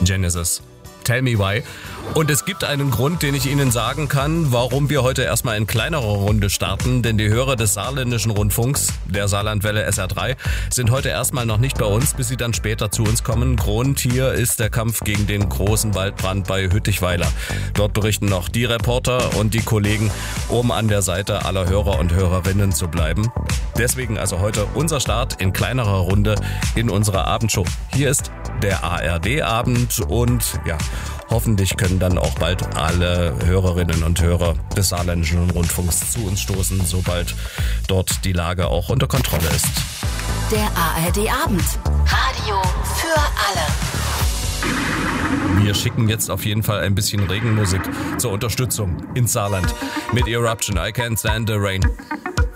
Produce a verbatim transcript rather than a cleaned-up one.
Genesis. Tell me why. Und es gibt einen Grund, den ich Ihnen sagen kann, warum wir heute erstmal in kleinerer Runde starten, denn die Hörer des Saarländischen Rundfunks, der Saarlandwelle S R drei, sind heute erstmal noch nicht bei uns, bis sie dann später zu uns kommen. Grund hier ist der Kampf gegen den großen Waldbrand bei Hüttichweiler. Dort berichten noch die Reporter und die Kollegen, um an der Seite aller Hörer und Hörerinnen zu bleiben. Deswegen also heute unser Start in kleinerer Runde in unserer Abendshow. Hier ist der A R D-Abend und ja, hoffentlich können dann auch bald alle Hörerinnen und Hörer des Saarländischen Rundfunks zu uns stoßen, sobald dort die Lage auch unter Kontrolle ist. Der A R D-Abend. Radio für alle. Wir schicken jetzt auf jeden Fall ein bisschen Regenmusik zur Unterstützung ins Saarland mit Eruption, I Can't Stand the Rain.